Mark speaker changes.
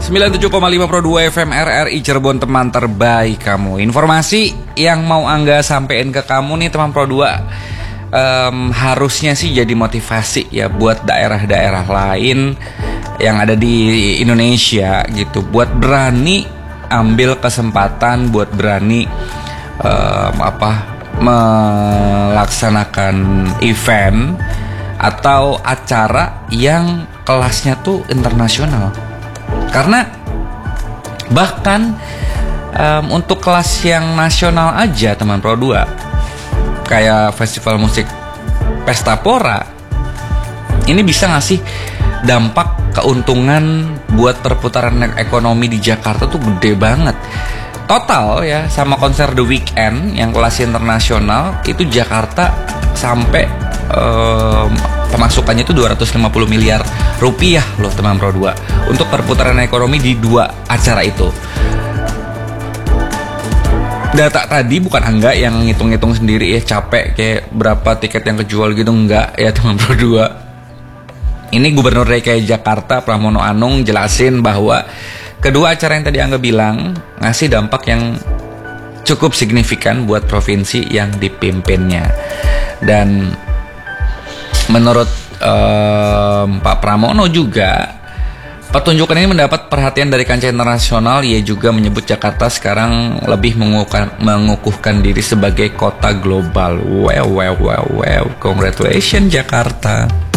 Speaker 1: 97,5 Pro 2 FM RRI Cirebon, teman terbaik kamu. Informasi yang mau Angga sampein ke kamu nih teman Pro 2, harusnya sih jadi motivasi ya buat daerah-daerah lain yang ada di Indonesia gitu, buat berani ambil kesempatan, buat berani melaksanakan event atau acara yang kelasnya tuh internasional. Karena bahkan untuk kelas yang nasional aja teman Pro 2, kayak festival musik Pesta Pora, ini bisa ngasih dampak keuntungan buat perputaran ekonomi di Jakarta tuh gede banget. Total ya, sama konser The Weeknd yang kelas internasional itu Jakarta sampai pemasukannya itu 250 miliar rupiah loh teman Pro 2 untuk perputaran ekonomi di dua acara itu. Data tadi bukan Angga yang ngitung-ngitung sendiri ya, capek kayak berapa tiket yang kejual gitu, enggak ya teman Pro 2. Ini Gubernur DKI Jakarta Pramono Anung jelasin bahwa kedua acara yang tadi Angga bilang ngasih dampak yang cukup signifikan buat provinsi yang dipimpinnya. Dan menurut Pak Pramono juga, pertunjukan ini mendapat perhatian dari kancah internasional. Ia juga menyebut Jakarta sekarang lebih mengukuhkan diri sebagai kota global. Wow, congratulations Jakarta.